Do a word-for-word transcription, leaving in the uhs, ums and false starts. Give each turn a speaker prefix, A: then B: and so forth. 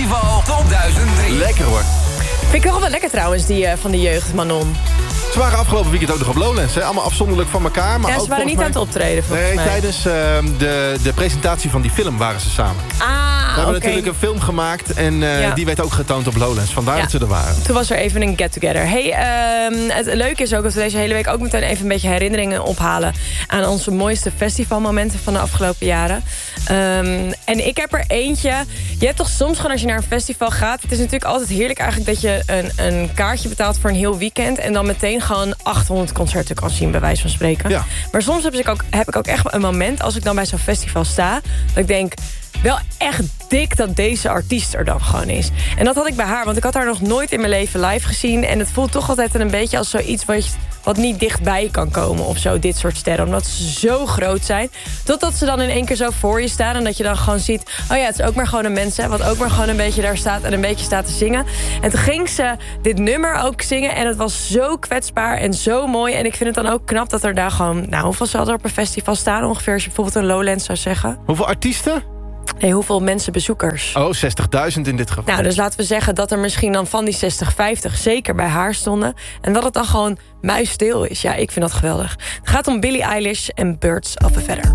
A: Festival Top duizend drie.
B: Lekker hoor.
C: Vind ik nog wel lekker trouwens, die uh, van de jeugd, Manon.
B: Ze waren afgelopen weekend ook nog op Lowlands. Hè? Allemaal afzonderlijk van elkaar. Maar
C: ja, ze
B: ook
C: waren niet
B: mij...
C: aan het optreden volgens
B: nee,
C: mij.
B: tijdens uh, de, de presentatie van die film waren ze samen.
C: Ah,
B: We hebben
C: okay.
B: natuurlijk een film gemaakt en uh, ja. die werd ook getoond op Lowlands. Vandaar ja. dat ze er waren.
C: Toen was er even een get-together. Hey, um, het leuke is ook dat we deze hele week ook meteen even een beetje herinneringen ophalen aan onze mooiste festivalmomenten van de afgelopen jaren. Um, en ik heb er eentje. Je hebt toch soms gewoon als je naar een festival gaat. Het is natuurlijk altijd heerlijk eigenlijk dat je een, een kaartje betaalt voor een heel weekend en dan meteen gewoon achthonderd concerten kan zien, bij wijze van spreken.
B: Ja.
C: Maar soms heb ik, ook, heb ik ook echt een moment als ik dan bij zo'n festival sta, dat ik denk, wel echt dik dat deze artiest er dan gewoon is. En dat had ik bij haar, want ik had haar nog nooit in mijn leven live gezien. En het voelt toch altijd een beetje als zoiets wat, wat niet dichtbij kan komen of zo, dit soort sterren. Omdat ze zo groot zijn. Totdat ze dan in één keer zo voor je staan en dat je dan gewoon ziet, oh ja, het is ook maar gewoon een mens, hè, wat ook maar gewoon een beetje daar staat en een beetje staat te zingen. En toen ging ze dit nummer ook zingen en het was zo kwetsbaar en zo mooi. En ik vind het dan ook knap dat er daar gewoon, nou, hoeveel zal er op een festival staan ongeveer, als je bijvoorbeeld een Lowlands zou zeggen?
B: Hoeveel artiesten?
C: Nee, hoeveel mensen bezoekers?
B: Oh, zestigduizend in dit geval.
C: Nou, dus laten we zeggen dat er misschien dan van die zestig, vijftig zeker bij haar stonden. En dat het dan gewoon muisstil is. Ja, ik vind dat geweldig. Het gaat om Billie Eilish en Birds of a Feather.